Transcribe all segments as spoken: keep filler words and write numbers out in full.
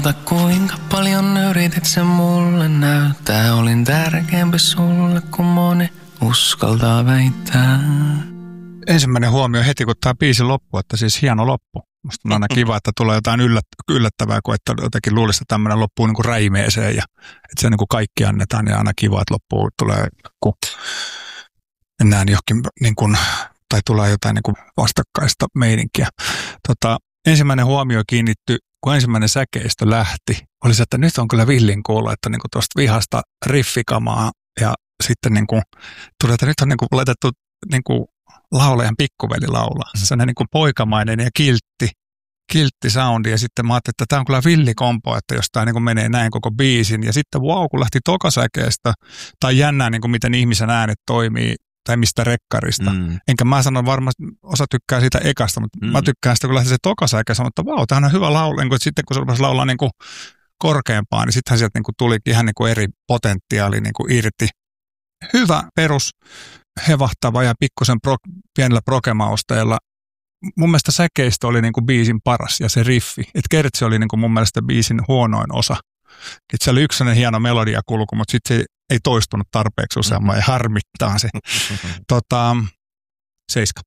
Unohta kuinka paljon yritit sen mulle näyttää. Olin tärkeämpi sulle kuin moni uskaltaa väittää. Ensimmäinen huomio heti, kun tämä biisi loppuu, että siis hieno loppu. Musta on aina kiva, että tulee jotain yllättävää, kun että jotenkin luulisi, että tämmöinen loppuu niin kuin räimeeseen ja että se niin kuin kaikki annetaan ja aina kiva, että loppuu tulee kun mennään johonkin niin kuin, tai tulee jotain niin kuin vastakkaista meininkiä. Tota, ensimmäinen huomio kiinnittyi, kun ensimmäinen säkeistö lähti, oli se, että nyt on kyllä villin kuulla, että niin kuin tuosta vihasta riffikamaa ja sitten niin kuin tuli, että nyt on niin kuin laitettu niin kuin laulajan pikkuveli laulaa. Se on niin kuin poikamainen ja kiltti, kiltti soundi ja sitten mä ajattelin, että tämä on kyllä villikompo, että jos tämä niin kuin menee näin koko biisin ja sitten wow, kun lähti tokasäkeestä tai jännää niin kuin miten ihmisen äänet toimii tai mistä rekkarista. Mm. Enkä mä sanon varmasti, osa tykkää siitä ekasta, mutta mm. mä tykkään sitä, kun lähti se tokasäke ja sanoin, että vau, wow, tämähän on hyvä laulu. Niin sitten kun se rupesi laulaa niin kuin korkeampaan, niin sittenhän sieltä niin kuin tulikin ihan niin kuin eri potentiaali niin kuin irti. Hyvä perus, hevahtava ja pikkusen pro, pienellä prokemausteella. Mun mielestä säkeistö oli niin kuin biisin paras ja se riffi. Että kertsi oli niin kuin mun mielestä biisin huonoin osa. Että se oli yksi hieno melodiakulku, mutta sitten se ei toistunut tarpeeksi useamman ja harmittaa se. tota, seiska.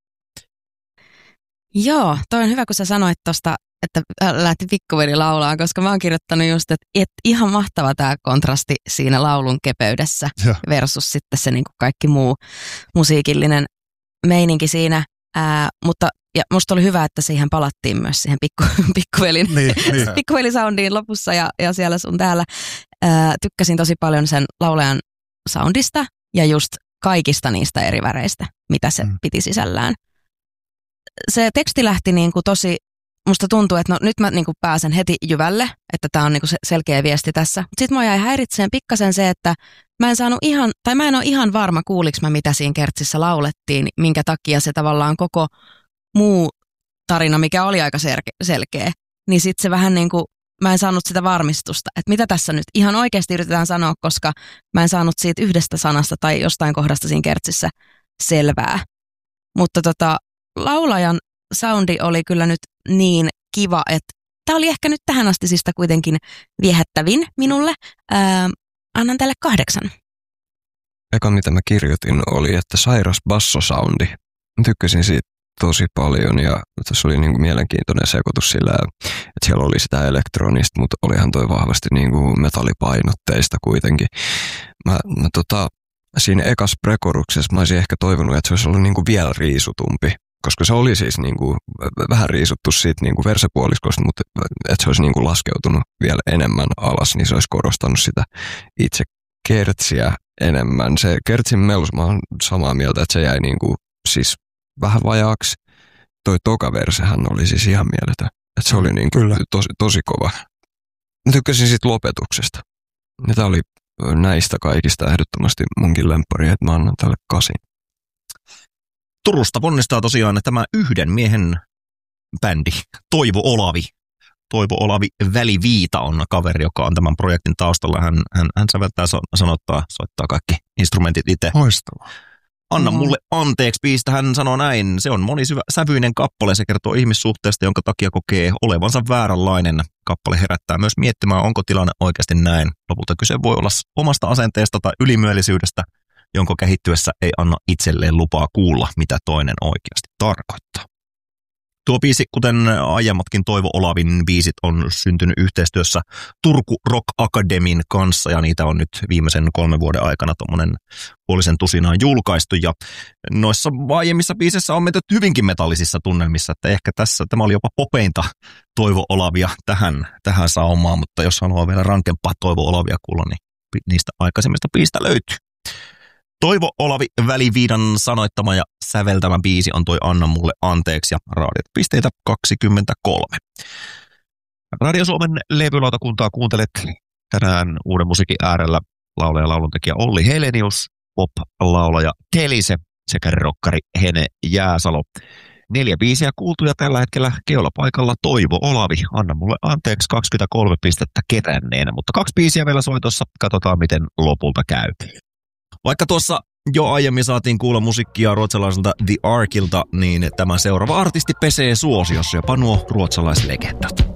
Joo, toi on hyvä, kun sä sanoit tosta, että lähti pikkuveli laulaa, koska mä oon kirjoittanut just, että et ihan mahtava tää kontrasti siinä laulun kepeydessä ja versus sitten se niin kuin kaikki muu musiikillinen meininki siinä. Ää, mutta ja musta oli hyvä, että siihen palattiin myös siihen pikku, pikkuvelin, niin, niin. pikkuvelisoundiin lopussa ja, ja siellä sun täällä. Ää, tykkäsin tosi paljon sen laulajan soundista ja just kaikista niistä eri väreistä, mitä se mm. piti sisällään. Se teksti lähti niin kuin tosi, musta tuntuu, että no nyt mä niin kuin pääsen heti jyvälle, että tää on niin kuin se selkeä viesti tässä. Sitten mua jäi häiritseen pikkasen se, että mä en saanut ihan, tai mä en ole ihan varma, kuuliks mä mitä siinä kertsissä laulettiin, minkä takia se tavallaan koko muu tarina, mikä oli aika selkeä, niin sitten se vähän niin kuin, mä en saanut sitä varmistusta, että mitä tässä nyt ihan oikeasti yritetään sanoa, koska mä en saanut siitä yhdestä sanasta tai jostain kohdasta siinä kertsissä selvää. Mutta tota, laulajan soundi oli kyllä nyt niin kiva, että tää oli ehkä nyt tähän asti sistä kuitenkin viehättävin minulle. Ää, annan tälle kahdeksan. Eka mitä mä kirjoitin oli, että sairas bassosoundi. Mä tykkäsin siitä tosi paljon ja tässä oli niinku mielenkiintoinen sekoitus sillä, että siellä oli sitä elektronista, mutta olihan toi vahvasti niinku metallipainotteista kuitenkin. Mä, mä tota, siinä ekassa prekoruksessa mä olisin ehkä toivonut, että se olisi ollut niinku vielä riisutumpi, koska se oli siis niinku vähän riisuttu siitä niinku versepuoliskosta, mutta että se olisi niinku laskeutunut vielä enemmän alas, niin se olisi korostanut sitä itse kertsiä enemmän. Se kertsin melus, mä oon samaa mieltä, että se jäi niinku siis vähän vajaaksi. Toi tokaversehän oli siis ihan mieletön. Että se oli niin tosi, tosi kova. Mä tykkäsin siitä lopetuksesta. Ja tää oli näistä kaikista ehdottomasti munkin lemppari, että mä annan tälle kasin. Turusta ponnistaa tosiaan tämä yhden miehen bändi, Toivo Olavi. Toivo Olavi Väliviita on kaveri, joka on tämän projektin taustalla. Hän, hän, hän säveltää, sanottaa, soittaa kaikki instrumentit itse. Loistavaa. Anna mulle anteeksi biisistä, hän sanoo näin. Se on monisävyinen kappale, se kertoo ihmissuhteesta, jonka takia kokee olevansa vääränlainen. Kappale herättää myös miettimään, onko tilanne oikeasti näin. Lopulta kyse voi olla omasta asenteesta tai ylimyölisyydestä, jonka kehittyessä ei anna itselleen lupaa kuulla, mitä toinen oikeasti tarkoittaa. Tuo biisi, kuten aiemmatkin Toivo Olavin biisit, on syntynyt yhteistyössä Turku Rock Academyn kanssa, ja niitä on nyt viimeisen kolmen vuoden aikana tuommoinen puolisen tusinaan julkaistu, ja noissa aiemmissa biisissä on menty hyvinkin metallisissa tunnelmissa, että ehkä tässä tämä oli jopa popeinta Toivo Olavia tähän, tähän saumaan, mutta jos haluaa vielä rankempaa Toivo Olavia kuulla, niin niistä aikaisemmista biisistä löytyy. Toivo Olavi Väliviidan sanoittama ja säveltämä biisi on toi Anna mulle anteeksi ja raadiopisteitä kaksikymmentäkolme. Radio Suomen levylautakuntaa kuuntelet tänään uuden musiikin äärellä laulaja ja lauluntekijä Olli Helenius, pop-laulaja Telise sekä rokkari Hene Jääsalo. Neljä biisiä kuultuja tällä hetkellä keulapaikalla Toivo Olavi. Anna mulle anteeksi kaksikymmentäkolme pistettä keränneenä, mutta kaksi biisiä vielä soitossa. Katsotaan miten lopulta käy. Vaikka tuossa jo aiemmin saatiin kuulla musiikkia ruotsalaiselta The Arkilta, niin tämä seuraava artisti pesee suosiossa jopa nuo ruotsalaislegendat.